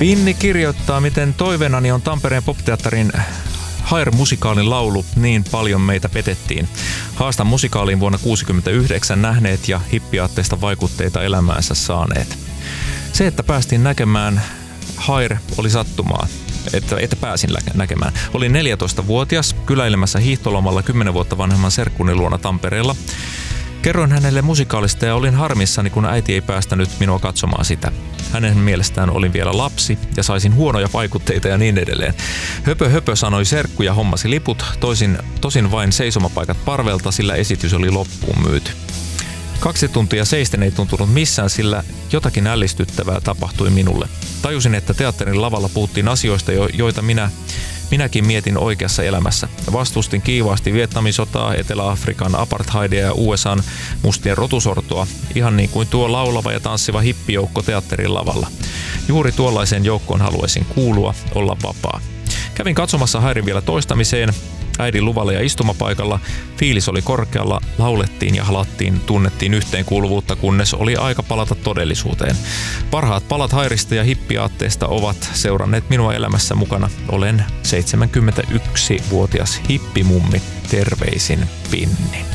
Pinni kirjoittaa, miten toiveenani on Tampereen Popteatterin Hair-musikaalin laulu Niin paljon meitä petettiin. Haastan musikaaliin vuonna 1969 nähneet ja hippiaatteista vaikutteita elämäänsä saaneet. Se, että päästiin näkemään Hair, oli sattumaa. Että pääsin näkemään. Olin 14-vuotias kyläilemässä hiihtolomalla 10 vuotta vanhemman serkkuni luona Tampereella. Kerroin hänelle musikaalista ja olin harmissani, kun äiti ei päästänyt minua katsomaan sitä. Hänen mielestään olin vielä lapsi ja saisin huonoja vaikutteita ja niin edelleen. Höpö sanoi serkku ja hommasi liput, tosin vain seisomapaikat parvelta, sillä esitys oli loppuun myyty. 2 tuntia seisten ei tuntunut missään, sillä jotakin ällistyttävää tapahtui minulle. Tajusin, että teatterin lavalla puhuttiin asioista, joita minäkin mietin oikeassa elämässä. Vastustin kiivaasti Vietnamin sotaa, Etelä-Afrikan apartheidia ja USAn mustien rotusortoa, ihan niin kuin tuo laulava ja tanssiva hippijoukko teatterin lavalla. Juuri tuollaiseen joukkoon haluaisin kuulua, olla vapaa. Kävin katsomassa Hairin vielä toistamiseen, äidin luvalla ja istumapaikalla. Fiilis oli korkealla, laulettiin ja halattiin, tunnettiin yhteenkuuluvuutta, kunnes oli aika palata todellisuuteen. Parhaat palat Hairista ja hippiaatteesta ovat seuranneet minua elämässä mukana. Olen 71-vuotias hippimummi. Terveisin Pinni.